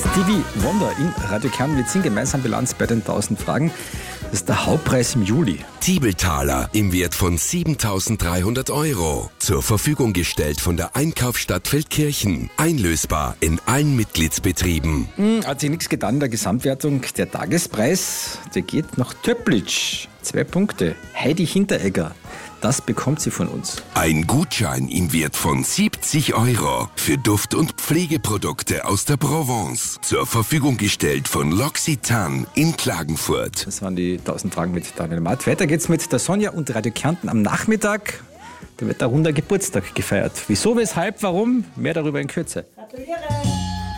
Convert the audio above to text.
Stevie Wonder in Radio Kern. Wir ziehen gemeinsam Bilanz bei den 1000 Fragen. Das ist der Hauptpreis im Juli. Tiebeltaler im Wert von 7.300 €. Zur Verfügung gestellt von der Einkaufsstadt Feldkirchen. Einlösbar in allen Mitgliedsbetrieben. Hat sich nichts getan in der Gesamtwertung. Der Tagespreis, der geht nach Töpplitsch. 2 Punkte. Heidi Hinteregger. Das bekommt sie von uns. Ein Gutschein im Wert von 70 € für Duft- und Pflegeprodukte aus der Provence. Zur Verfügung gestellt von L'Occitane in Klagenfurt. Das waren die 1000 Fragen mit Daniel Matt. Weiter geht's mit der Sonja und Radio Kärnten am Nachmittag. Da wird der runder Geburtstag gefeiert. Wieso, weshalb, warum? Mehr darüber in Kürze. Gratuliere!